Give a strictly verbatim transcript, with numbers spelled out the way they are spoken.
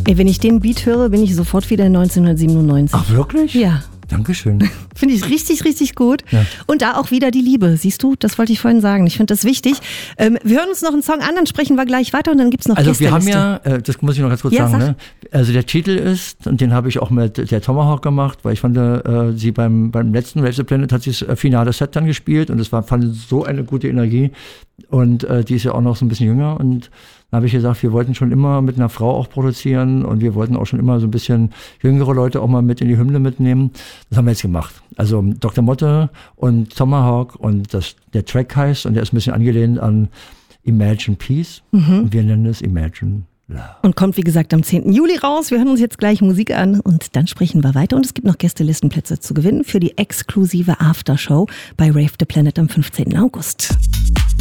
Ey, wenn ich den Beat höre, bin ich sofort wieder in neunzehnhundertsiebenundneunzig. Ach, wirklich? Ja. Dankeschön. Finde ich richtig, richtig gut. Ja. Und da auch wieder die Liebe. Siehst du, das wollte ich vorhin sagen. Ich finde das wichtig. Ähm, wir hören uns noch einen Song an, dann sprechen wir gleich weiter und dann gibt es noch Also wir haben Gästeliste. ja, äh, das muss ich noch ganz kurz Ja, sagen, sag. ne? Also der Titel ist, und den habe ich auch mit der Tomahawk gemacht, weil ich fand, äh, sie beim, beim letzten Rave the Planet hat sie das äh, finale Set dann gespielt und es war, fand so eine gute Energie und äh, die ist ja auch noch so ein bisschen jünger und da habe ich gesagt, wir wollten schon immer mit einer Frau auch produzieren und wir wollten auch schon immer so ein bisschen jüngere Leute auch mal mit in die Hymne mitnehmen. Das haben wir jetzt gemacht. Also Doktor Motte und Tomahawk und das, der Track heißt, und der ist ein bisschen angelehnt an Imagine Peace. Mhm. Und wir nennen es Imagine Love. Und kommt, wie gesagt, am zehnten Juli raus. Wir hören uns jetzt gleich Musik an und dann sprechen wir weiter. Und es gibt noch Gästelistenplätze zu gewinnen für die exklusive Aftershow bei Rave the Planet am fünfzehnten August.